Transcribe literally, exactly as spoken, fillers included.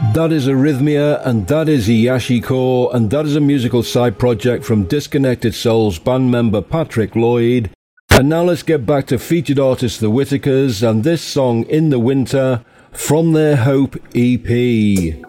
That is Arrhythmia, and that is Iyashikor, and that is a musical side project from Disconnected Souls band member Patrick Lloyd. And now let's get back to featured artist The Whitakers and this song In the Winter from their Hope E P.